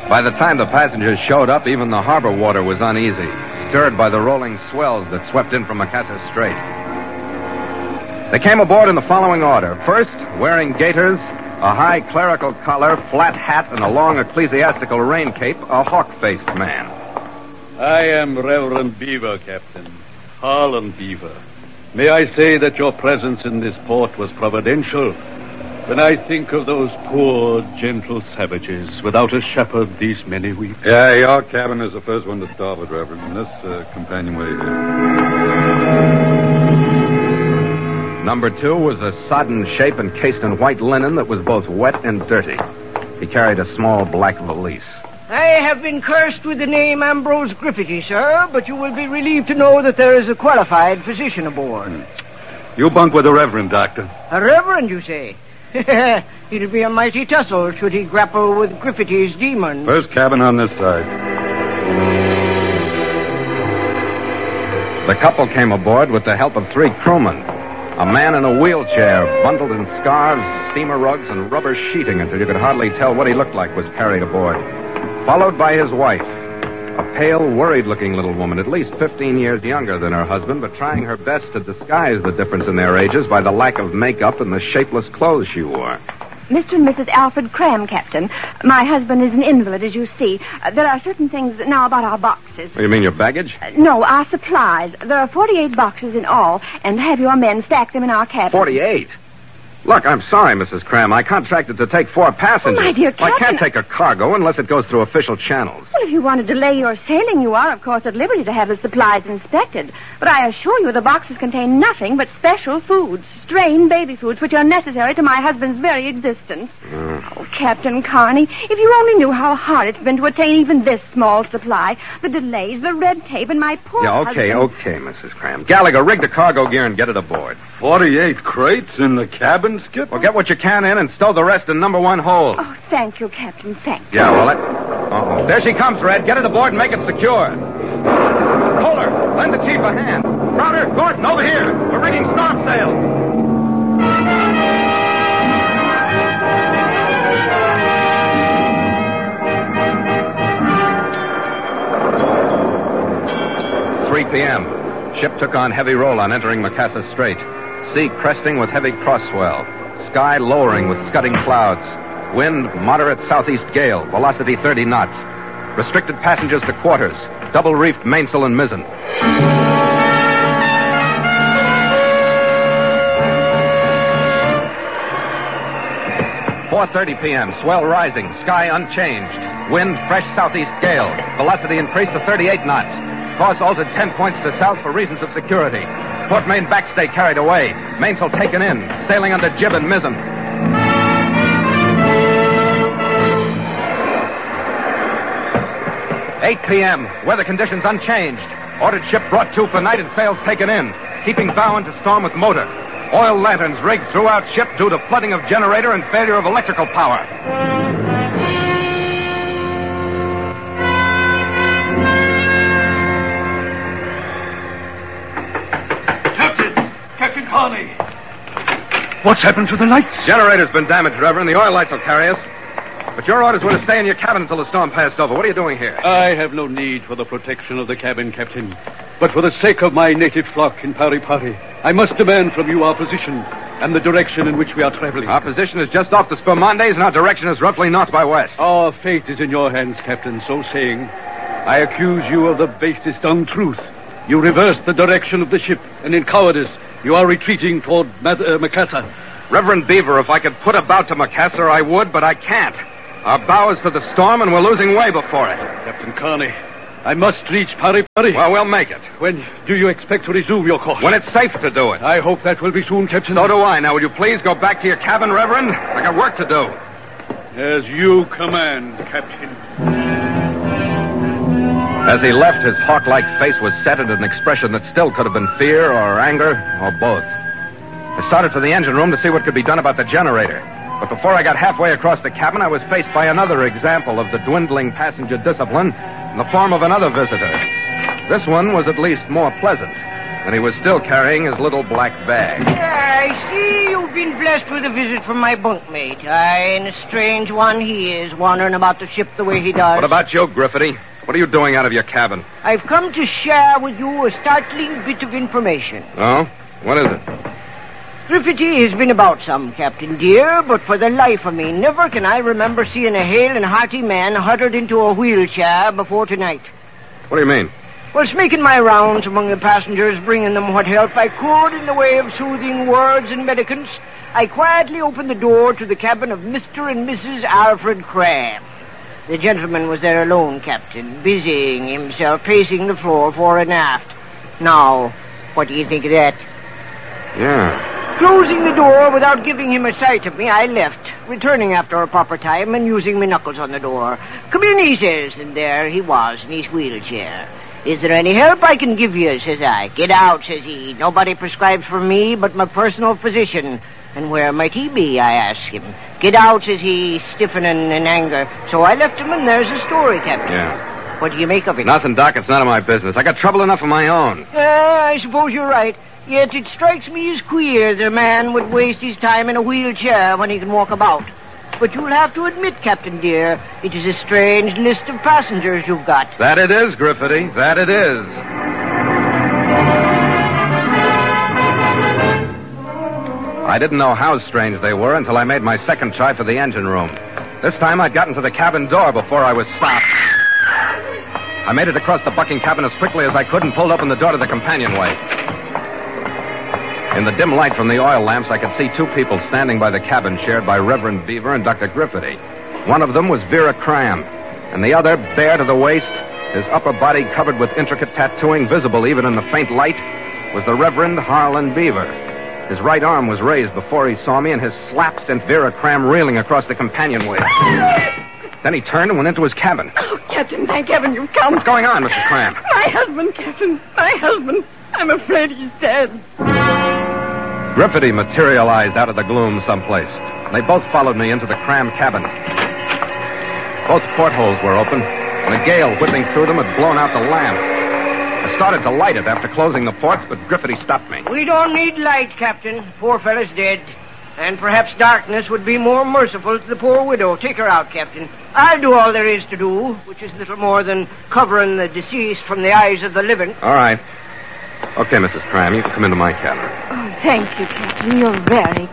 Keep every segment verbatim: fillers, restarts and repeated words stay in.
By the time the passengers showed up, even the harbor water was uneasy, stirred by the rolling swells that swept in from Macassar Strait. They came aboard in the following order. First, wearing gaiters, a high clerical collar, flat hat, and a long ecclesiastical rain cape, a hawk-faced man. I am Reverend Beaver, Captain. Harlan Beaver. May I say that your presence in this port was providential? When I think of those poor, gentle savages without a shepherd these many weeks. Yeah, your cabin is the first one to starboard, Reverend, and this uh, companionway here. Number two was a sodden shape encased in white linen that was both wet and dirty. He carried a small black valise. I have been cursed with the name Ambrose Griffiths, sir, but you will be relieved to know that there is a qualified physician aboard. Hmm. You bunk with the Reverend, Doctor. A Reverend, you say? It'll be a mighty tussle should he grapple with Griffiths' demon. First cabin on this side. The couple came aboard with the help of three crewmen. A man in a wheelchair, bundled in scarves, steamer rugs, and rubber sheeting until you could hardly tell what he looked like, was carried aboard. Followed by his wife, a pale, worried-looking little woman, at least fifteen years younger than her husband, but trying her best to disguise the difference in their ages by the lack of makeup and the shapeless clothes she wore. Mister and Missus Alfred Cram, Captain. My husband is an invalid, as you see. Uh, there are certain things now about our boxes. You mean your baggage? Uh, no, our supplies. There are forty-eight boxes in all, and have your men stack them in our cabin. Forty-eight? Look, I'm sorry, Missus Cram. I contracted to take four passengers. Oh, my dear Captain. I can't take a cargo unless it goes through official channels. Well, if you want to delay your sailing, you are, of course, at liberty to have the supplies inspected. But I assure you the boxes contain nothing but special foods, strained baby foods, which are necessary to my husband's very existence. Mm. Oh, Captain Carney, if you only knew how hard it's been to attain even this small supply, the delays, the red tape, and my poor Yeah, okay, husband... okay, Missus Cram. Gallagher, rig the cargo gear and get it aboard. Forty-eight crates in the cabin, Skipper? Well, get what you can in and stow the rest in number one hold. Oh, thank you, Captain, thank you. Yeah, well, that... Uh-oh. There she comes, Red. Get it aboard and make it secure. Kohler, lend the chief a hand. Crowder, Gordon, over here. We're rigging storm sails. three p.m. Ship took on heavy roll on entering Macassar Strait. Sea cresting with heavy cross-swell. Sky lowering with scudding clouds. Wind, moderate southeast gale. Velocity thirty knots. Restricted passengers to quarters. Double reefed mainsail and mizzen. four thirty p.m. Swell rising. Sky unchanged. Wind, fresh southeast gale. Velocity increased to thirty-eight knots. Course altered ten points to south for reasons of security. Port main backstay carried away. Mainsail taken in. Sailing under jib and mizzen. eight p.m. Weather conditions unchanged. Ordered ship brought to for night and sails taken in. Keeping bow into storm with motor. Oil lanterns rigged throughout ship due to flooding of generator and failure of electrical power. What's happened to the lights? Generator's been damaged, Reverend. The oil lights will carry us. But your orders were to stay in your cabin until the storm passed over. What are you doing here? I have no need for the protection of the cabin, Captain. But for the sake of my native flock in Pari Pari, I must demand from you our position and the direction in which we are traveling. Our position is just off the Spermondes, and our direction is roughly north by west. Our fate is in your hands, Captain. So saying, I accuse you of the basest untruth. You reversed the direction of the ship, and in cowardice, you are retreating toward Mad- uh, Macassar. Reverend Beaver, if I could put about to Macassar, I would, but I can't. Our bow is to the storm, and we're losing way before it. Captain Carney, I must reach Pari Pari. Well, we'll make it. When do you expect to resume your course? When it's safe to do it. I hope that will be soon, Captain. So do I. Now, will you please go back to your cabin, Reverend? I got work to do. As you command, Captain. As he left, his hawk-like face was set in an expression that still could have been fear or anger or both. I started for the engine room to see what could be done about the generator. But before I got halfway across the cabin, I was faced by another example of the dwindling passenger discipline in the form of another visitor. This one was at least more pleasant, and he was still carrying his little black bag. Yeah, I see you've been blessed with a visit from my bunkmate. Aye, and a strange one he is, wandering about the ship the way he does. What about you, Griffiths? What are you doing out of your cabin? I've come to share with you a startling bit of information. Oh? What is it? Griffiths has been about some, Captain dear, but for the life of me, never can I remember seeing a hale and hearty man huddered into a wheelchair before tonight. What do you mean? Was making my rounds among the passengers, bringing them what help I could in the way of soothing words and medicaments, I quietly opened the door to the cabin of Mister and Missus Alfred Cram. The gentleman was there alone, Captain, busying himself pacing the floor fore and aft. Now, what do you think of that? Yeah. Closing the door without giving him a sight of me, I left, returning after a proper time and using my knuckles on the door. Come in, he says, and there he was in his wheelchair. Is there any help I can give you, says I. Get out, says he. Nobody prescribes for me but my personal physician. And where might he be, I asked him. Get out, says he, stiffening in anger. So I left him, and there's the story, Captain. Yeah. What do you make of it? Nothing, Doc. It's none of my business. I got trouble enough of my own. Uh, I suppose you're right. Yet it strikes me as queer that a man would waste his time in a wheelchair when he can walk about. But you'll have to admit, Captain dear, it is a strange list of passengers you've got. That it is, Griffiths. That it is. I didn't know how strange they were until I made my second try for the engine room. This time I'd gotten to the cabin door before I was stopped. I made it across the bucking cabin as quickly as I could and pulled open the door to the companionway. In the dim light from the oil lamps, I could see two people standing by the cabin shared by Reverend Beaver and Doctor Griffiths. One of them was Vera Cram, and the other, bare to the waist, his upper body covered with intricate tattooing visible even in the faint light, was the Reverend Harlan Beaver. His right arm was raised before he saw me, and his slap sent Vera Cram reeling across the companionway. Then he turned and went into his cabin. Oh, Captain, thank heaven you've come. What's going on, Missus Cram? My husband, Captain. My husband. I'm afraid he's dead. Griffiths materialized out of the gloom someplace. They both followed me into the Cram cabin. Both portholes were open, and a gale whipping through them had blown out the lamp. I started to light it after closing the ports, but Griffiths stopped me. We don't need light, Captain. Poor fellow's dead. And perhaps darkness would be more merciful to the poor widow. Take her out, Captain. I'll do all there is to do, which is little more than covering the deceased from the eyes of the living. All right. Okay, Missus Cram, you can come into my cabin. Oh, thank you, Captain. You're very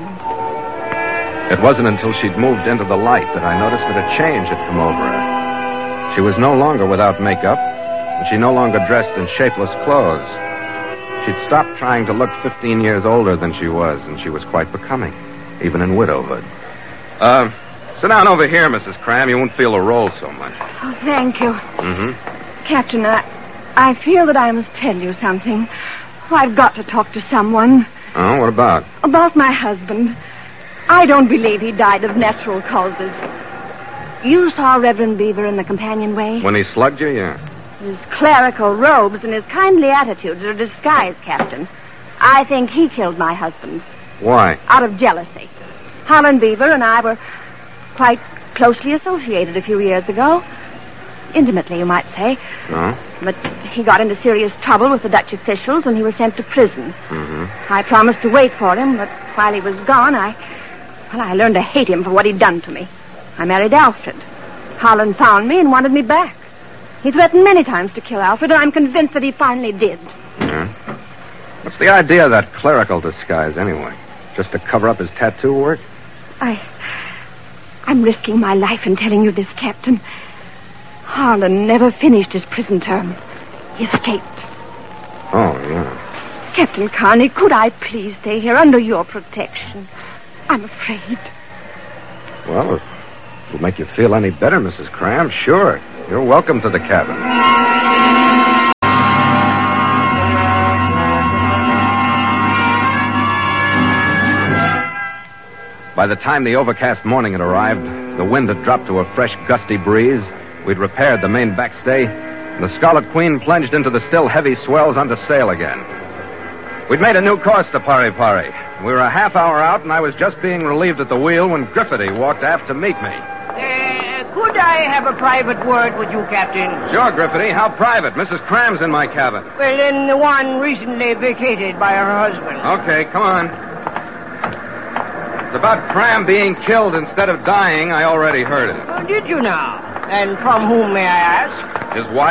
kind. It wasn't until she'd moved into the light that I noticed that a change had come over her. She was no longer without makeup, and she no longer dressed in shapeless clothes. She'd stopped trying to look fifteen years older than she was, and she was quite becoming, even in widowhood. Uh, sit down over here, Missus Cram. You won't feel the roll so much. Oh, thank you. Mm-hmm. Captain, I, I feel that I must tell you something. Oh, I've got to talk to someone. Oh, what about? About my husband. I don't believe he died of natural causes. You saw Reverend Beaver in the companionway? When he slugged you, yeah. His clerical robes and his kindly attitudes are a disguise, Captain. I think he killed my husband. Why? Out of jealousy. Harlan Beaver and I were quite closely associated a few years ago. Intimately, you might say. Oh? But he got into serious trouble with the Dutch officials and he was sent to prison. Mm-hmm. I promised to wait for him, but while he was gone, I... Well, I learned to hate him for what he'd done to me. I married Alfred. Harlan found me and wanted me back. He threatened many times to kill Alfred, and I'm convinced that he finally did. Yeah? What's the idea of that clerical disguise, anyway? Just to cover up his tattoo work? I... I'm risking my life in telling you this, Captain. Harlan never finished his prison term. He escaped. Oh, yeah. Captain Carney, could I please stay here under your protection? I'm afraid. Well, if it'll make you feel any better, Missus Cram, sure. You're welcome to the cabin. By the time the overcast morning had arrived, the wind had dropped to a fresh, gusty breeze. We'd repaired the main backstay, and the Scarlet Queen plunged into the still heavy swells under sail again. We'd made a new course to Pari Pari. We were a half hour out, and I was just being relieved at the wheel when Griffiths walked aft to meet me. Uh, could I have a private word with you, Captain? Sure, Griffiths. How private? Missus Cram's in my cabin. Well, in the one recently vacated by her husband. Okay, come on. About Cram being killed instead of dying, I already heard it. Oh, did you now? And from whom, may I ask? His wife.